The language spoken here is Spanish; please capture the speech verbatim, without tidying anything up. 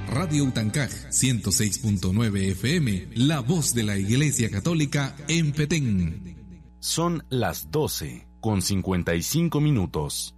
Radio Utancaj ciento seis punto nueve F M, la voz de la Iglesia Católica en Petén. Son las doce con cincuenta y cinco minutos.